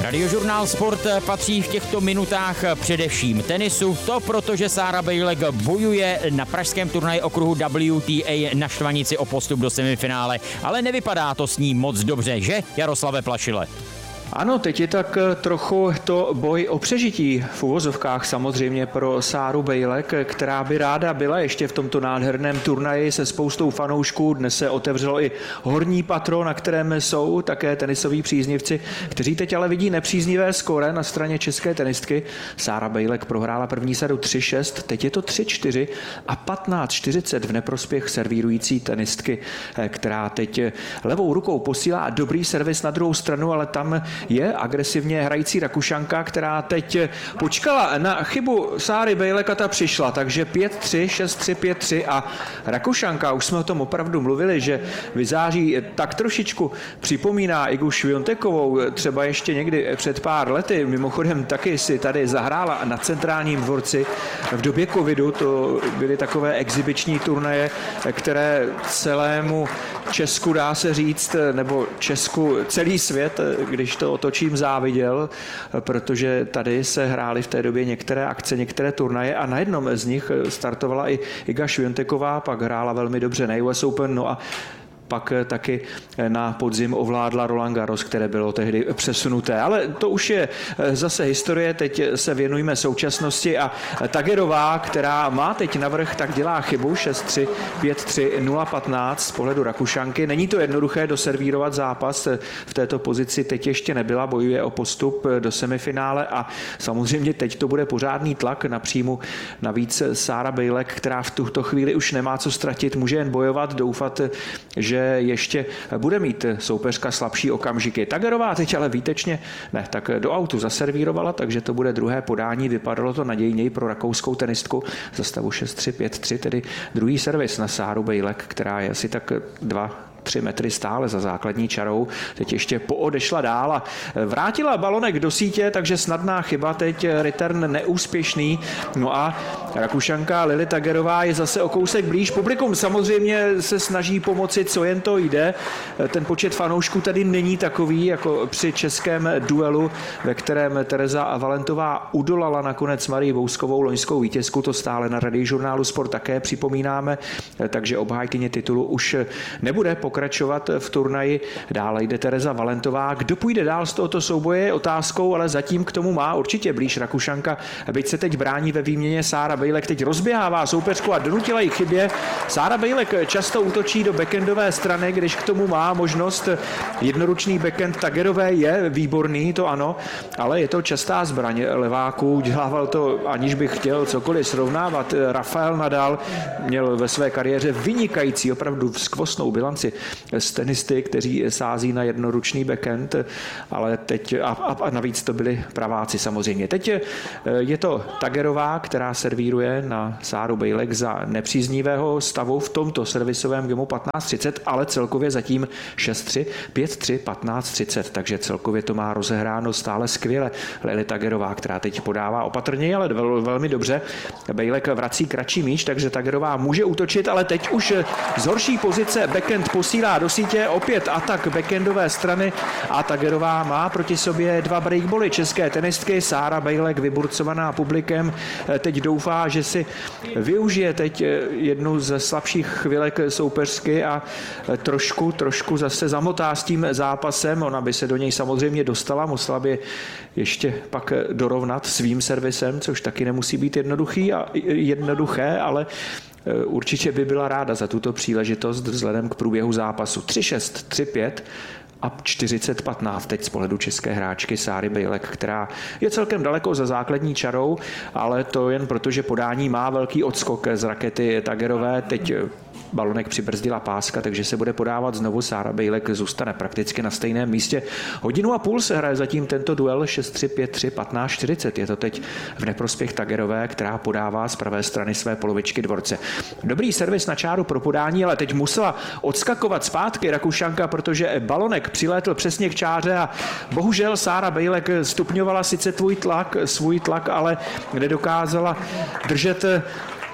Radiožurnál Sport patří v těchto minutách především tenisu. To protože Sára Bejlek bojuje na pražském turnaji okruhu WTA na Štvanici o postup do semifinále. Ale nevypadá to s ní moc dobře, že, Jaroslave Plašile? Ano, teď je tak trochu to boj o přežití v uvozovkách samozřejmě pro Sáru Bejlek, která by ráda byla ještě v tomto nádherném turnaji se spoustou fanoušků. Dnes se otevřelo i horní patro, na kterém jsou také tenisoví příznivci, kteří teď ale vidí nepříznivé skóre na straně české tenistky. Sára Bejlek prohrála první sadu 3-6, teď je to 3-4 a 15-40 v neprospěch servírující tenistky, která teď levou rukou posílá dobrý servis na druhou stranu, ale tam je agresivně hrající Rakušanka, která teď počkala na chybu Sáry Bejlek a ta přišla, takže 5-3, 6-3, 5-3 a Rakušanka, už jsme o tom opravdu mluvili, že vyzáří tak trošičku připomíná Igu Šviontekovou, třeba ještě někdy před pár lety, mimochodem taky si tady zahrála na Centrálním dvorci v době covidu, to byly takové exibiční turnaje, které celému Česku dá se říct, nebo Česku celý svět, když to otočím, záviděl, protože tady se hrály v té době některé akce, některé turnaje a na jednom z nich startovala i Iga Švionteková, pak hrála velmi dobře na US Open, no a pak taky na podzim ovládla Roland Garros, které bylo tehdy přesunuté. Ale to už je zase historie, teď se věnujeme současnosti a Tagerová, která má teď navrch, tak dělá chybu 6-3, 5-3, 0-15 z pohledu Rakušanky. Není to jednoduché doservírovat zápas, v této pozici teď ještě nebyla, bojuje o postup do semifinále a samozřejmě teď to bude pořádný tlak na příjmu. Navíc Sára Bejlek, která v tuto chvíli už nemá co ztratit, může jen bojovat, doufat, že ještě bude mít soupeřka slabší okamžiky. Tagerová teď ale výtečně tak do autu zaservírovala, takže to bude druhé podání. Vypadalo to nadějněji pro rakouskou tenistku za stavu 6-3, 5-3, tedy druhý servis na Sáru Bejlek, která je asi tak 2-3 metry stále za základní čarou. Teď ještě poodešla dál a vrátila balonek do sítě, takže snadná chyba, teď return neúspěšný. No a Rakušanka Lili Tagerová je zase o kousek blíž. Publikum samozřejmě se snaží pomoci, co jen to jde. Ten počet fanoušků tady není takový, jako při českém duelu, ve kterém Tereza Valentová udolala nakonec Marii Vouskovou, loňskou vítězku, to stále na Radiožurnálu Sport také připomínáme, takže obhájkyně titulu už nebude pokračovat v turnaji. Dále jde Tereza Valentová. Kdo půjde dál z tohoto souboje je otázkou, ale zatím k tomu má určitě blíž Rakušanka. Byť se teď brání ve výměně, Sára Bejlek teď rozběhává soupeřku a donutila ji k chybě. Sára Bejlek často útočí do backendové strany, když k tomu má možnost. Jednoručný backhand Tagerové je výborný, to ano, ale je to častá zbraň leváků. Dělával to, aniž bych chtěl cokoliv srovnávat. Rafael Nadal měl ve své kariéře vynikající, opravdu skvostnou bilanci z tenisty, kteří sází na jednoručný backhand, ale teď a navíc to byli praváci samozřejmě. Teď je to Tagerová, která servíruje na Sáru Bejlek za nepříznivého stavu v tomto servisovém gemu 15-30, ale celkově zatím 6-3, 5-3, 15-30, takže celkově to má rozehráno stále skvěle. Lili Tagerová, která teď podává opatrně, ale velmi dobře. Bejlek vrací kratší míč, takže Tagerová může útočit, ale teď už z horší pozice backhand posílá do sítě, opět atak backendové strany a Tagerová má proti sobě dva breakboly české tenistky. Sára Bejlek, vyburcovaná publikem, teď doufá, že si využije teď jednu ze slabších chvilek soupeřky a trošku zase zamotá s tím zápasem. Ona by se do něj samozřejmě dostala, musela by ještě pak dorovnat svým servisem, což taky nemusí být jednoduché, ale určitě by byla ráda za tuto příležitost vzhledem k průběhu zápasu. 3-6, 3-5 a 40-15 teď z pohledu české hráčky Sáry Bejlek, která je celkem daleko za základní čarou, ale to jen proto, že podání má velký odskok z rakety Tagerové. Teď balonek přibrzdila páska, takže se bude podávat znovu. Sára Bejlek zůstane prakticky na stejném místě. Hodinu a půl se hraje zatím tento duel 6-3, 5-3, 15-40. Je to teď v neprospěch Tagerové, která podává z pravé strany své polovičky dvorce. Dobrý servis na čáru pro podání, ale teď musela odskakovat zpátky Rakušanka, protože balonek přilétl přesně k čáře a bohužel Sára Bejlek stupňovala sice svůj tlak, ale nedokázala držet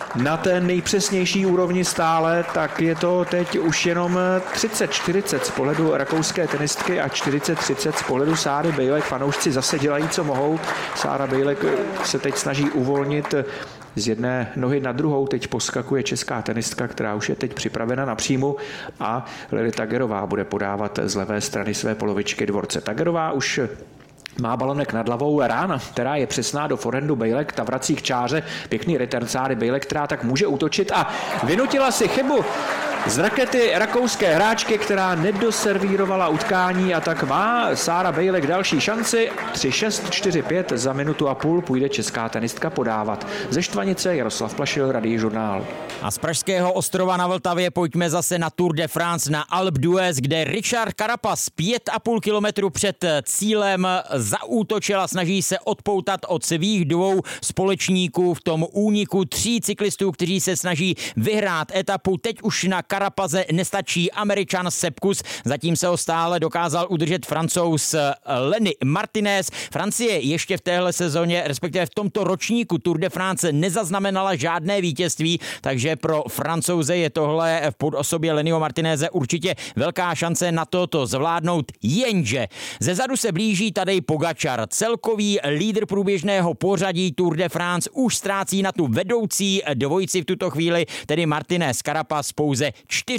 na té nejpřesnější úrovni stále, tak je to teď už jenom 30-40 z pohledu rakouské tenistky a 40-30 z pohledu Sáry Bejlek. Fanoušci zase dělají, co mohou. Sára Bejlek se teď snaží uvolnit z jedné nohy na druhou. Teď poskakuje česká tenistka, která už je teď připravena na příjmu, a Lily Tagerová bude podávat z levé strany své polovičky dvorce. Tagerová už má balonek nad hlavou, rána, která je přesná do forehandu Bejlek, ta vrací k čáře, pěkný return Sáry Bejlek, která tak může útočit a vynutila si chybu z rakety rakouské hráčky, která nedoservírovala utkání, a tak má Sára Bejlek další šanci. 3-6, 4-5 za minutu a půl půjde česká tenistka podávat. Ze Štvanice Jaroslav Plašil, Radiožurnál. A z Pražského ostrova na Vltavě pojďme zase na Tour de France na Alpe d'Huez, kde Richard Carapaz 5,5 kilometru před cílem zaútočil a snaží se odpoutat od svých dvou společníků v tom úniku 3 cyklistů, kteří se snaží vyhrát etapu. Teď už na Carapaze nestačí Američan Sepp Kuss, zatím se ho stále dokázal udržet Francouz Lenny Martinez. Francie ještě v téhle sezóně, respektive v tomto ročníku Tour de France nezaznamenala žádné vítězství, takže pro Francouze je tohle v podobě Lennyho Martineze určitě velká šance na to zvládnout, jenže zezadu se blíží Tadej Pogačar. Celkový lídr průběžného pořadí Tour de France už ztrácí na tu vedoucí dvojici v tuto chvíli, tedy Martinez Carapaz, pouze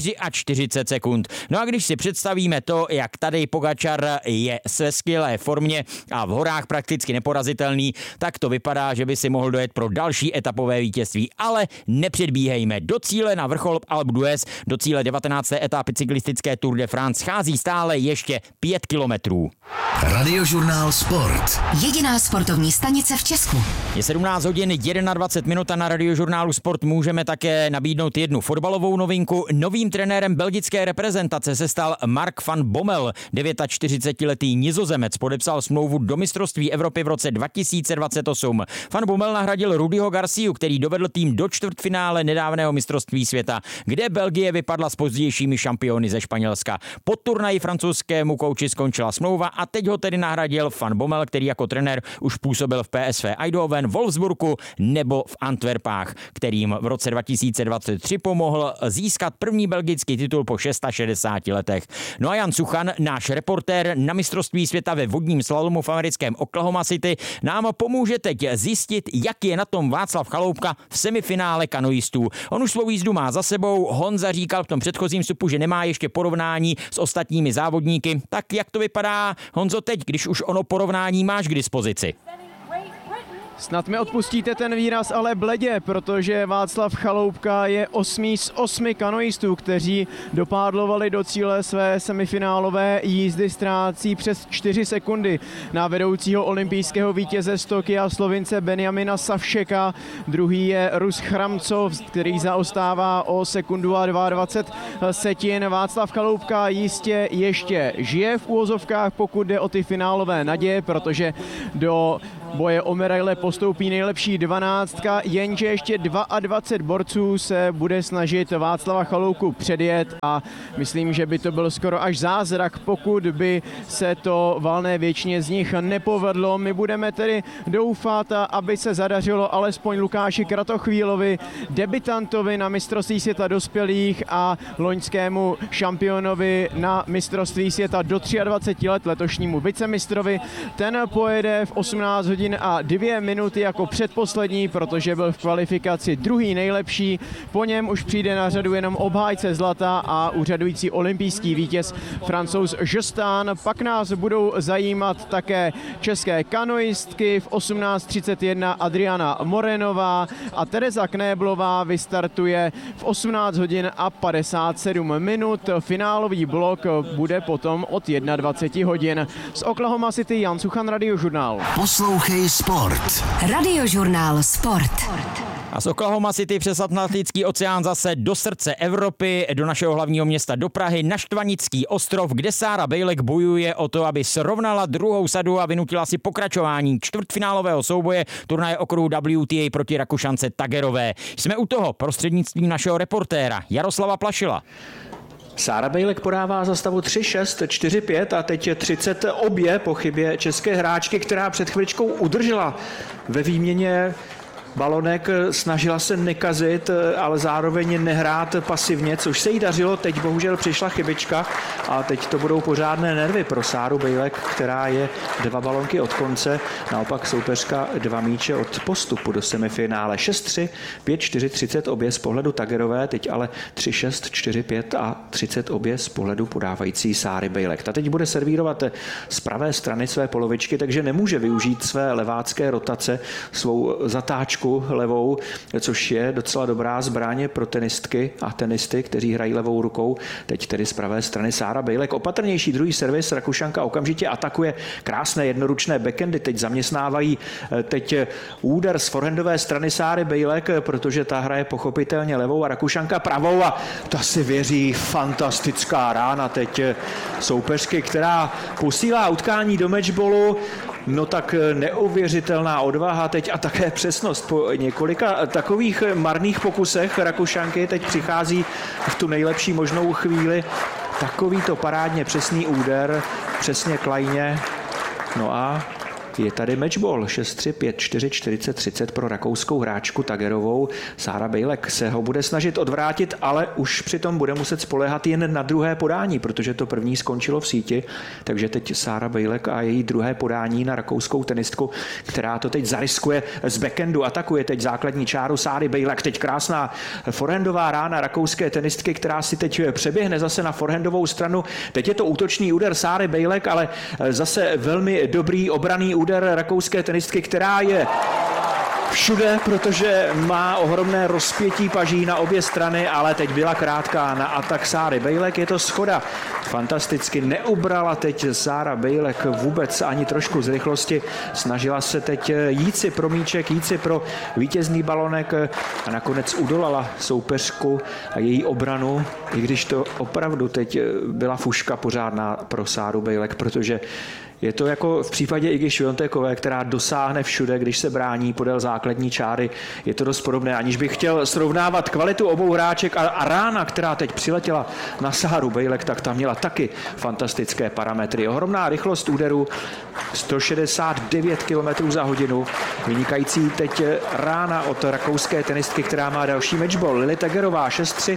44 sekund. No a když si představíme to, jak Tadej Pogačar je ve skvělé formě a v horách prakticky neporazitelný, tak to vypadá, že by si mohl dojet pro další etapové vítězství. Ale nepředbíhejme. Do cíle na vrchol Alpe d'Huez, do cíle 19. etapy cyklistické Tour de France chází stále ještě 5 kilometrů. Radiožurnál Sport. Jediná sportovní stanice v Česku. Je 17 hodin 21 minut a na Radiožurnálu Sport můžeme také nabídnout jednu fotbalovou novinku. Novým trenérem belgické reprezentace se stal Mark van Bommel. 49letý Nizozemec podepsal smlouvu do mistrovství Evropy v roce 2028. Van Bommel nahradil Rudyho Garciu, který dovedl tým do čtvrtfinále nedávného mistrovství světa, kde Belgie vypadla s pozdějšími šampiony ze Španělska. Po turnaji francouzskému kouči skončila smlouva a teď ho tedy nahradil Van Bommel, který jako trenér už působil v PSV Eindhoven, Wolfsburgu nebo v Antwerpách, kterým v roce 2023 pomohl získat první belgický titul po 660 letech. No a Jan Suchan, náš reportér na mistrovství světa ve vodním slalomu v americkém Oklahoma City, nám pomůže teď zjistit, jak je na tom Václav Chaloupka v semifinále kanoistů. On už svou jízdu má za sebou, Honza říkal v tom předchozím vstupu, že nemá ještě porovnání s ostatními závodníky. Tak jak to vypadá, Honzo, teď, když už ono porovnání máš k dispozici? Snad mi odpustíte ten výraz, ale bledě, protože Václav Chaloupka je 8. z 8 kanoistů, kteří dopádlovali do cíle své semifinálové jízdy, ztrácí přes 4 sekundy na vedoucího olympijského vítěze z Tokia Slovince Benjamina Savšeka. Druhý je Rus Chramcov, který zaostává o sekundu a 22 setin. Václav Chaloupka jistě ještě žije v úvozovkách, pokud jde o ty finálové naděje, protože do boje o medaile postoupí nejlepší 12, jenže ještě 22 borců se bude snažit Václava Chaloupku předjet a myslím, že by to byl skoro až zázrak, pokud by se to valné většině z nich nepovedlo. My budeme tedy doufat, aby se zadařilo alespoň Lukáši Kratochvílovi, debutantovi na mistrovství světa dospělých a loňskému šampionovi na mistrovství světa do 23 let, letošnímu vicemistrovi. Ten pojede v 18 hodin a 2 minuty jako předposlední, protože byl v kvalifikaci druhý nejlepší. Po něm už přijde na řadu jenom obhájce zlata a úřadující olympijský vítěz Francouz Jostán. Pak nás budou zajímat také české kanoistky. V 18:31 Adriana Morenová a Tereza Knéblová vystartuje v 18 hodin a 57 minut. Finálový blok bude potom od 21 hodin. Z Oklahoma City Jan Suchan, Radiožurnál. Poslouchej Sport. Radiožurnál Sport. A z Oklahoma City přes Atlantický oceán zase do srdce Evropy, do našeho hlavního města, do Prahy, na Štvanický ostrov, kde Sára Bejlek bojuje o to, aby srovnala druhou sadu a vynutila si pokračování čtvrtfinálového souboje turnaje okruhu WTA proti Rakušance Tagerové. Jsme u toho prostřednictvím našeho reportéra Jaroslava Plašila. Sára Bejlek podává za stavu 3-6, 4-5 a teď je 30 obě po chybě české hráčky, která před chviličkou udržela ve výměně balonek, snažila se nekazit, ale zároveň nehrát pasivně, což se jí dařilo. Teď bohužel přišla chybička a teď to budou pořádné nervy pro Sáru Bejlek, která je 2 balonky od konce. Naopak soupeřka 2 míče od postupu do semifinále. 6-3, 5-4, 30 obě z pohledu Tagerové, teď ale 3-6, 4-5 a 30 obě z pohledu podávající Sáry Bejlek. Ta teď bude servírovat z pravé strany své polovičky, takže nemůže využít své levácké rotace, svou zatáčku levou, což je docela dobrá zbraň pro tenistky a tenisty, kteří hrají levou rukou. Teď tedy z pravé strany Sára Bejlek. Opatrnější druhý servis, Rakušanka okamžitě atakuje krásné jednoručné backhandy. Teď zaměstnávají úder z forehandové strany Sáry Bejlek, protože ta hraje pochopitelně levou a Rakušanka pravou a ta si věří. Fantastická rána teď soupeřky, která posílá utkání do matchballu. No tak neuvěřitelná odvaha teď a také přesnost. Po několika takových marných pokusech Rakušanky teď přichází v tu nejlepší možnou chvíli. Takovýto parádně přesný úder, přesně klajně. No a je tady matchball 6-3, 5-4, 40, 30 pro rakouskou hráčku Tagerovou. Sára Bejlek se ho bude snažit odvrátit, ale už přitom bude muset spoléhat jen na druhé podání, protože to první skončilo v síti. Takže teď Sára Bejlek a její druhé podání na rakouskou tenistku, která to teď zariskuje z backhandu. Atakuje teď základní čáru Sáry Bejlek. Teď krásná forehandová rána rakouské tenistky, která si teď přeběhne zase na forehandovou stranu. Teď je to útočný úder Sáry Bejlek, ale zase velmi dobrý obranný úder rakouské tenistky, která je všude, protože má ohromné rozpětí paží na obě strany, ale teď byla krátká na atak Sáry Bejlek. Je to schoda. Fantasticky neubrala teď Sára Bejlek vůbec ani trošku z rychlosti. Snažila se teď jít si pro míček, jít si pro vítězný balonek a nakonec udolala soupeřku a její obranu, i když to opravdu teď byla fuška pořádná pro Sáru Bejlek, protože je to jako v případě Igy Šviontékové, která dosáhne všude, když se brání podél základní čáry. Je to dost podobné, aniž bych chtěl srovnávat kvalitu obou hráček a rána, která teď přiletěla na Sáru Bejlek, tak tam měla taky fantastické parametry. Ohromná rychlost úderu, 169 km za hodinu. Vynikající teď rána od rakouské tenistky, která má další matchball. Lily Tagerová 6-3,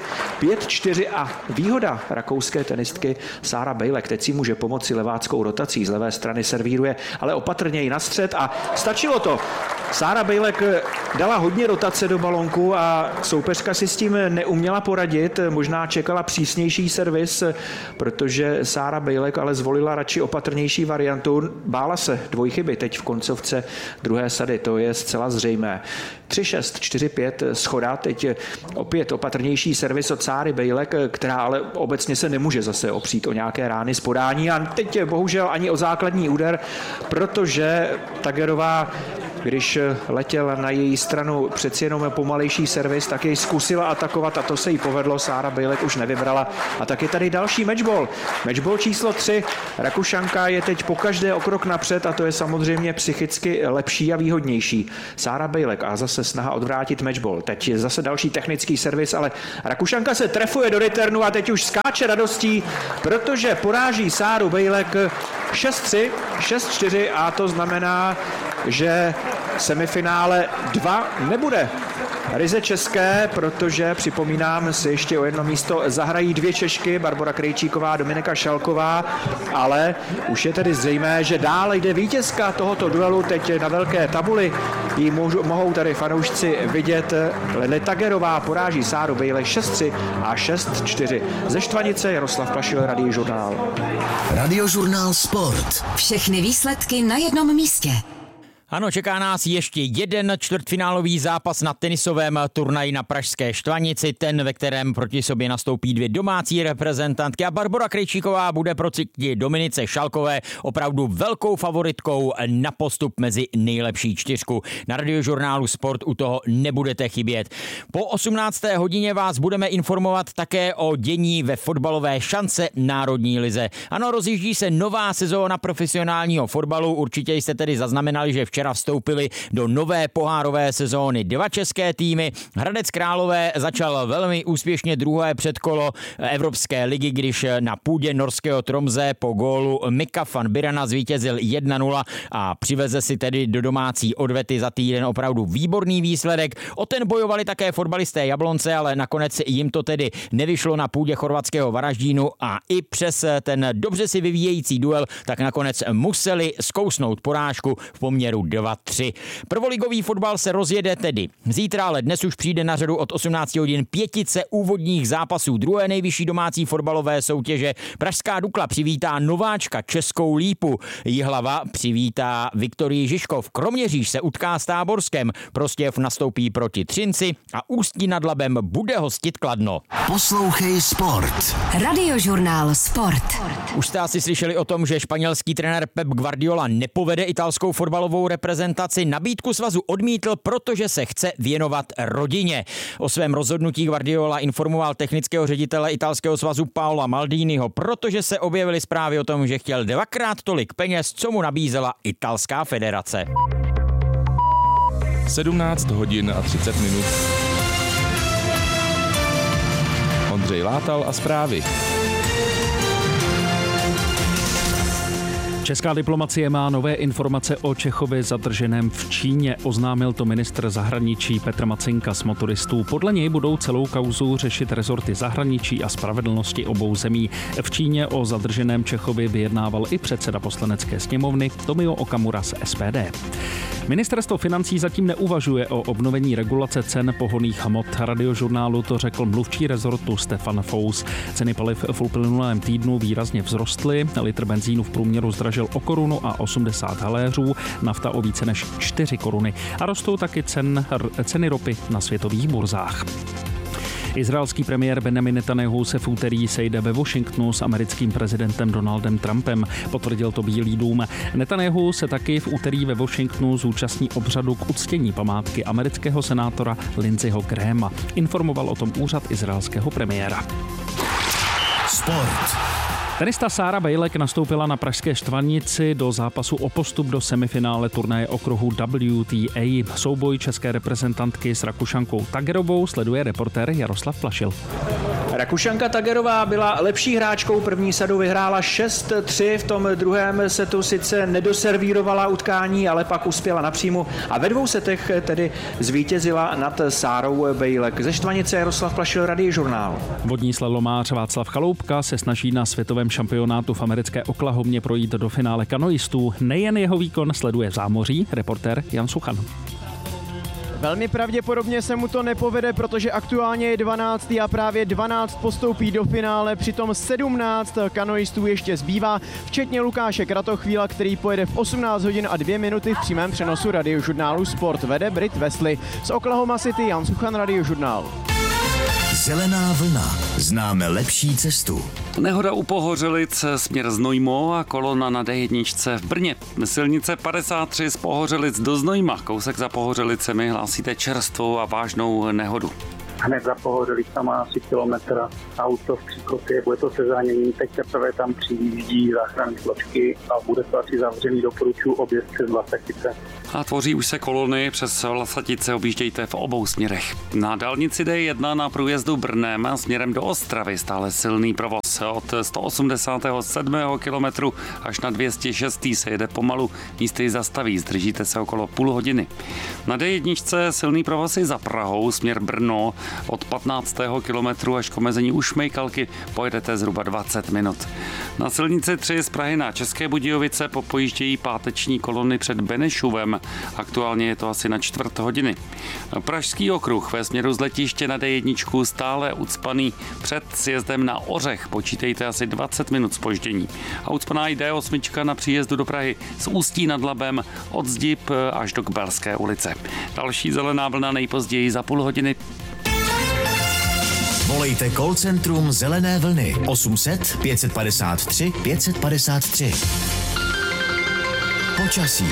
5-4 a výhoda rakouské tenistky Sára Bejlek. Teď si může pomoci leváckou rotací z levé strany servíruje, ale opatrněji na střed a stačilo to. Sára Bejlek dala hodně rotace do balonku a soupeřka si s tím neuměla poradit. Možná čekala přísnější servis, protože Sára Bejlek ale zvolila radši opatrnější variantu. Bála se dvojchyby teď v koncovce druhé sady, to je zcela zřejmé. 3-6, 4-5 schoda, teď opět opatrnější servis od Sáry Bejlek, která ale obecně se nemůže zase opřít o nějaké rány z podání a teď bohužel ani o základní úder, protože Tagerová, když letěl na její stranu přeci jenom pomalejší servis, tak jej zkusila atakovat a to se jí povedlo. Sára Bejlek už nevybrala. A tak je tady další matchball. Matchball číslo 3. Rakušanka je teď pokaždé o krok napřed a to je samozřejmě psychicky lepší a výhodnější. Sára Bejlek a zase snaha odvrátit matchball. Teď je zase další technický servis, ale Rakušanka se trefuje do returnu a teď už skáče radostí, protože poráží Sáru Bejlek 6-3, 6-4 a to znamená, že semifinále 2 nebude ryze české, protože připomínám si ještě o jedno místo zahrají 2 Češky, Barbora Krejčíková, Dominika Šalková, ale už je tedy zřejmé, že dále jde vítězka tohoto duelu, teď na velké tabuli ji mohou tady fanoušci vidět. Lily Tagerová poráží Sáru Bejlek 6-3 a 6-4. Ze Štvanice Jaroslav Plašil, Radiožurnál. Radiožurnál Sport. Všechny výsledky na jednom místě. Ano, čeká nás ještě jeden čtvrtfinálový zápas na tenisovém turnaji na pražské Štvanici, ten, ve kterém proti sobě nastoupí 2 domácí reprezentantky a Barbora Krejčíková bude proti Dominice Šalkové opravdu velkou favoritkou na postup mezi nejlepší 4. Na Radiožurnálu Sport u toho nebudete chybět. Po 18. hodině vás budeme informovat také o dění ve fotbalové šance Národní lize. Ano, rozjíždí se nová sezóna profesionálního fotbalu, určitě jste tedy zaznamenali, že včera včera vstoupili do nové pohárové sezóny 2 české týmy. Hradec Králové začal velmi úspěšně druhé předkolo Evropské ligy, když na půdě norského Tromsø po gólu Mika van Birana zvítězil 1-0 a přiveze si tedy do domácí odvety za týden opravdu výborný výsledek. O ten bojovali také fotbalisté Jablonce, ale nakonec jim to tedy nevyšlo na půdě chorvatského Varaždínu a i přes ten dobře si vyvíjející duel tak nakonec museli zkousnout porážku v poměru 2-3. Prvoligový fotbal se rozjede tedy zítra, ale dnes už přijde na řadu od 18 hodin 5 úvodních zápasů druhé nejvyšší domácí fotbalové soutěže. Pražská Dukla přivítá nováčka Českou Lípu. Jihlava přivítá Viktorii Žižkov. Kroměříž se utká s Táborskem. Prostějov nastoupí proti Třinci a Ústí nad Labem bude hostit Kladno. Poslouchej sport. Radiožurnál Sport. Už jste asi slyšeli o tom, že španělský trenér Pep Guardiola nepovede italskou fotbalovou reprezentaci. Nabídku svazu odmítl, protože se chce věnovat rodině. O svém rozhodnutí Guardiola informoval technického ředitele italského svazu Paola Maldiniho, protože se objevily zprávy o tom, že chtěl 2krát tolik peněz, co mu nabízela italská federace. 17 hodin a 30 minut. Ondřej Látal a zprávy. Česká diplomacie má nové informace o Čechovi zadrženém v Číně. Oznámil to ministr zahraničí Petr Macinka z Motoristů. Podle něj budou celou kauzu řešit rezorty zahraničí a spravedlnosti obou zemí. V Číně o zadrženém Čechovi vyjednával i předseda poslanecké sněmovny Tomio Okamura z SPD. Ministerstvo financí zatím neuvažuje o obnovení regulace cen pohonných hmot. Radiožurnálu to řekl mluvčí rezortu Stefan Fous. Ceny paliv v uplynulém týdnu výrazně vzrostly. Litr benzínu v průměru zdražil o 1,80 haléřů, nafta o více než 4 koruny a rostou taky ceny ropy na světových burzách. Izraelský premiér Benjamin Netanyahu se v úterý sejde ve Washingtonu s americkým prezidentem Donaldem Trumpem, potvrdil to Bílý dům. Netanyahu se taky v úterý ve Washingtonu zúčastní obřadu k uctění památky amerického senátora Lindseyho Grahama. Informoval o tom úřad izraelského premiéra. Sport. Tenista Sára Bejlek nastoupila na pražské Štvanici do zápasu o postup do semifinále turnaje okruhu WTA. Souboj české reprezentantky s Rakušankou Tagerovou sleduje reportér Jaroslav Plašil. Rakušanka Tagerová byla lepší hráčkou, první sadu vyhrála 6-3, v tom druhém setu sice nedoservírovala utkání, ale pak uspěla na příjmu a ve 2 setech tedy zvítězila nad Sárou Bejlek. Ze Štvanice Jaroslav Plašil, Radiožurnál. Vodní slalomář Václav Chaloupka se snaží na světovém šampionátu v americké Oklahomě projít do finále kanoistů. Nejen jeho výkon sleduje v zámoří reportér Jan Suchan. Velmi pravděpodobně se mu to nepovede, protože aktuálně je 12. a právě 12 postoupí do finále, přitom 17 kanoistů ještě zbývá, včetně Lukáše Kratochvíla, který pojede v 18 hodin a 2 minuty v přímém přenosu Radiožurnálu Sport. Vede Brit Wesley. Z Oklahoma City Jan Suchan, Radiožurnál. Zelená vlna. Známe lepší cestu. Nehoda u Pohořelic, směr Znojmo a kolona na D1 v Brně. Silnice 53 z Pohořelic do Znojma. Kousek za Pohořelicemi hlásíte čerstvou a vážnou nehodu. Hned za Pohořelicama asi kilometr auto v příkopě, bude to se záněním, teď teprve tam přijíždí záchranné složky a bude to asi zavřený, doporučuji objezd přes Vlasatice. A tvoří už se kolony přes Vlasatice, objíždějte v obou směrech. Na dálnici D1 na průjezdu Brnem směrem do Ostravy stále silný provoz. Od 187. kilometru až na 206. se jede pomalu, místy zastaví, zdržíte se okolo půl hodiny. Na D1 silný provoz i za Prahou, směr Brno, od 15. kilometru až k omezení u Šmejkalky pojedete zhruba 20 minut. Na silnici 3 z Prahy na České Budějovice popojíždějí páteční kolony před Benešovem. Aktuálně je to asi na 1/4 hodiny. Pražský okruh ve směru z letiště na D1 stále ucpaný před sjezdem na Ořech. Počítejte asi 20 minut zpoždění. A ucpaná i D8 na příjezdu do Prahy z Ústí nad Labem od Zdib až do Kbelské ulice. Další zelená vlna nejpozději za půl hodiny. Volejte call centrum Zelené vlny 800 553 553. Počasí.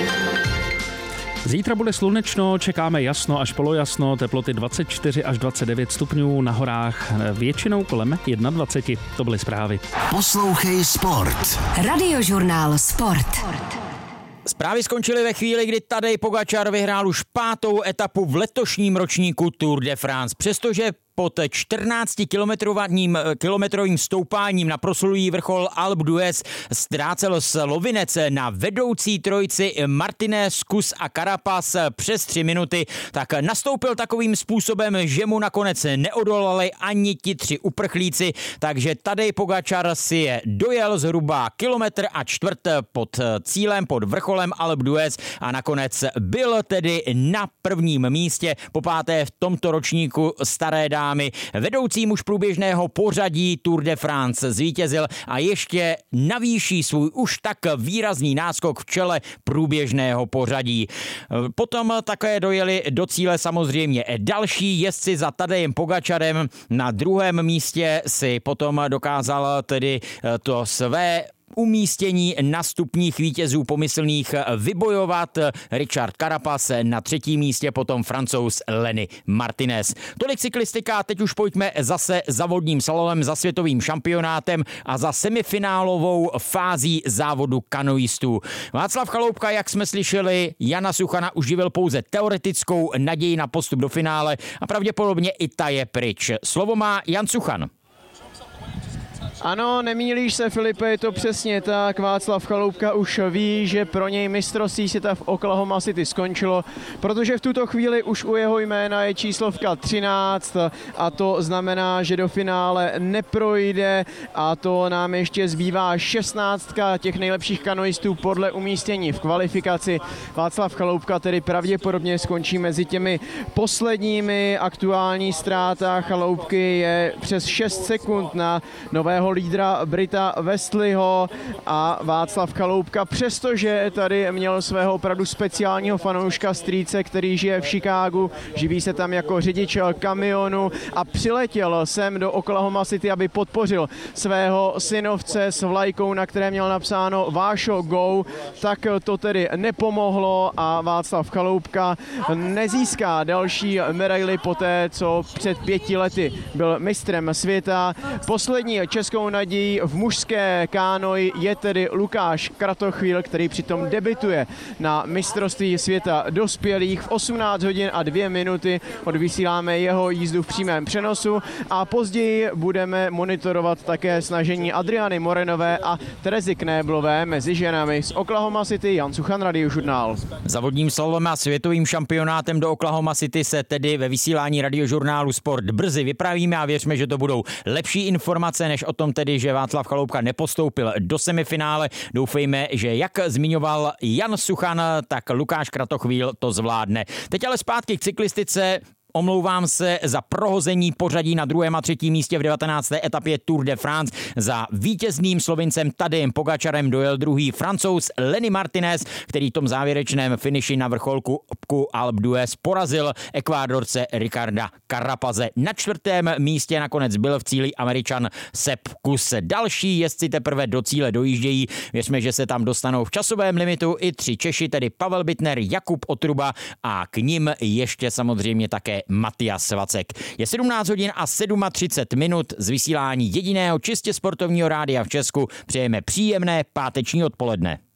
Zítra bude slunečno, čekáme jasno až polojasno, teploty 24 až 29 stupňů, na horách většinou kolem 21. To byly zprávy. Poslouchej sport. Radiožurnál Sport. Zprávy skončily ve chvíli, kdy Tadej Pogačar vyhrál už 5. etapu v letošním ročníku Tour de France. Přestože pod 14-kilometrovým stoupáním na proslulý vrchol Alpe d'Huez ztrácel Slovinec na vedoucí trojici Martinez, Kuss a Carapaz přes 3 minuty, tak nastoupil takovým způsobem, že mu nakonec neodolali ani ti 3 uprchlíci, takže Tadej Pogačar si je dojel zhruba 1,25 km pod cílem, pod vrcholem Alpe d'Huez a nakonec byl tedy na prvním místě po 5. v tomto ročníku staré dámy. Vedoucí muž průběžného pořadí Tour de France zvítězil a ještě navýší svůj už tak výrazný náskok v čele průběžného pořadí. Potom také dojeli do cíle samozřejmě další jezdci za Tadejem Pogačarem. Na 2. místě si potom dokázal tedy to své umístění na stupních vítězů pomyslných vybojovat Richard Carapaz, na 3. místě potom Francouz Lenny Martinez. Tolik cyklistika, teď už pojďme zase za vodním slalomem, za světovým šampionátem a za semifinálovou fází závodu kanoistů. Václav Chaloupka, jak jsme slyšeli, Jana Suchana uživil pouze teoretickou naději na postup do finále a pravděpodobně i ta je pryč. Slovo má Jan Suchan. Ano, nemýlíš se, Filipe, je to přesně tak. Václav Chaloupka už ví, že pro něj mistrovství světa v Oklahoma City skončilo, protože v tuto chvíli už u jeho jména je číslovka 13 a to znamená, že do finále neprojde a to nám ještě zbývá 16 těch nejlepších kanoistů podle umístění v kvalifikaci. Václav Chaloupka tedy pravděpodobně skončí mezi těmi posledními. Aktuální ztráta Chaloupky je přes 6 sekund na nového lídra Brita Westleyho a Václav Chaloupka, přestože tady měl svého opravdu speciálního fanouška strýce, který žije v Chicagu, živí se tam jako řidič kamionu a přiletěl sem do Oklahoma City, aby podpořil svého synovce s vlajkou, na které měl napsáno Vášo Go, tak to tedy nepomohlo a Václav Chaloupka nezíská další medaili poté, co před 5 lety byl mistrem světa. Poslední českou nadějí v mužské kánoji je tedy Lukáš Kratochvíl, který přitom debutuje na mistrovství světa dospělých. V 18 hodin a 2 minuty odvysíláme jeho jízdu v přímém přenosu a později budeme monitorovat také snažení Adriany Morenové a Terezy Knéblové mezi ženami. Z Oklahoma City Jan Suchan, Radiožurnál. Za vodním slalomem a světovým šampionátem do Oklahoma City se tedy ve vysílání Radiožurnálu Sport brzy vypravíme a věřme, že to budou lepší informace než o tom tedy, že Václav Chaloupka nepostoupil do semifinále. Doufejme, že jak zmiňoval Jan Suchan, tak Lukáš Kratochvíl to zvládne. Teď ale zpátky k cyklistice. Omlouvám se za prohození pořadí na 2. a 3. místě v 19. etapě Tour de France. Za vítězným Slovincem Tadejem Pogačarem dojel druhý Francouz Lenny Martinez, který v tom závěrečném finiši na vrcholku Alpe d'Huez porazil Ekvádorce Ricarda Carapaze. Na 4. místě nakonec byl v cíli Američan Sepp Kuss. Další jezdci teprve do cíle dojíždějí. Věřme, že se tam dostanou v časovém limitu i 3 Češi, tedy Pavel Bittner, Jakub Otruba a k nim ještě samozřejmě také Matias Vacek. Je 17 hodin a 37 minut z vysílání jediného čistě sportovního rádia v Česku. Přejeme příjemné páteční odpoledne.